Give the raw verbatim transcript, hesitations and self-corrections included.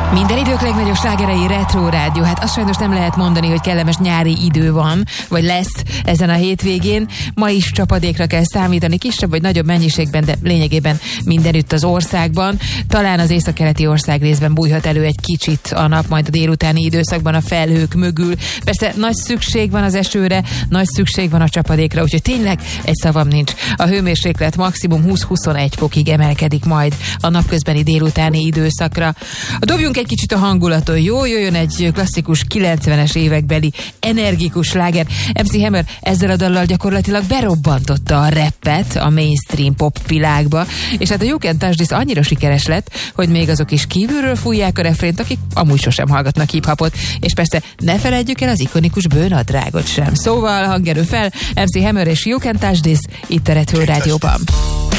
Minden idők legnagyobb slágerei Retro Rádió. Hát azt sajnos nem lehet mondani, hogy kellemes nyári idő van, vagy lesz ezen a hétvégén. Ma is csapadékra kell számítani, kisebb vagy nagyobb mennyiségben, de lényegében mindenütt az országban. Talán az északkeleti ország részben bújhat elő egy kicsit a nap, majd a délutáni időszakban a felhők mögül. Persze nagy szükség van az esőre, nagy szükség van a csapadékra, úgyhogy tényleg egy szavam nincs. A hőmérséklet maximum húsz-huszonegy fokig emelkedik majd a napközbeni délutáni időszakra. Dobjunk egy kicsit a hangulaton, jó? Jöjjön egy klasszikus kilencvenes évekbeli energikus sláger. em cé Hammer ezzel a dallal gyakorlatilag berobbantotta a rappet a mainstream pop világba, és hát a You Can Touch This annyira sikeres lett, hogy még azok is kívülről fújják a refrént, akik amúgy sosem hallgatnak hip-hopot, és persze ne feledjük el az ikonikus bőnadrágot sem. Szóval hangerő fel, em cé Hammer és You Can Touch This itt a Retro Rádióban.